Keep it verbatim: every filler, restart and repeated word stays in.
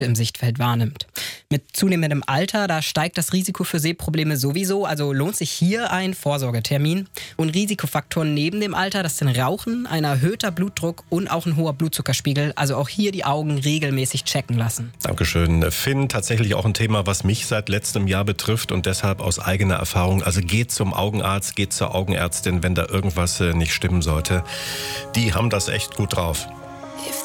im Sichtfeld wahrnimmt. Mit zunehmendem Alter, da steigt das Risiko für Sehprobleme sowieso, also lohnt sich hier ein Vorsorgetermin. Und Risikofaktoren neben dem Alter, das sind Rauchen, ein erhöhter Blutdruck und auch ein hoher Blutzuckerspiegel, also auch hier die Augen regelmäßig checken lassen. Dankeschön. Finn, tatsächlich auch ein Thema, was mich seit letztem Jahr betrifft und deshalb aus eigener Erfahrung, also geht zum Augenarzt, geht zur Augenärztin, wenn da irgendwas nicht stimmen sollte. Die haben das echt gut drauf.